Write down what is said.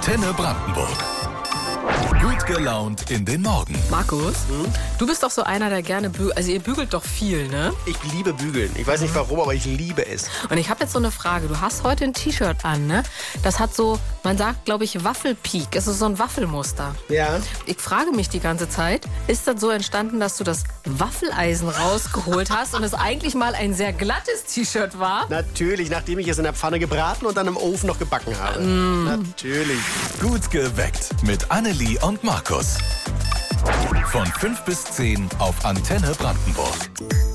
Antenne Brandenburg. Gut gelaunt in den Morgen. Markus, du bist doch so einer, der gerne bügelt. Also ihr bügelt doch viel, ne? Ich liebe Bügeln. Ich weiß nicht warum, aber ich liebe es. Und ich habe jetzt so eine Frage. Du hast heute ein T-Shirt an, ne? Das hat so, man sagt, glaube ich, Waffelpeak. Es ist so ein Waffelmuster. Ja. Ich frage mich die ganze Zeit, ist das so entstanden, dass du das Waffeleisen rausgeholt hast und es eigentlich mal ein sehr glattes T-Shirt war? Natürlich, nachdem ich es in der Pfanne gebraten und dann im Ofen noch gebacken habe. Natürlich. Gut geweckt mit Annelie und Markus. Von 5 bis 10 auf Antenne Brandenburg.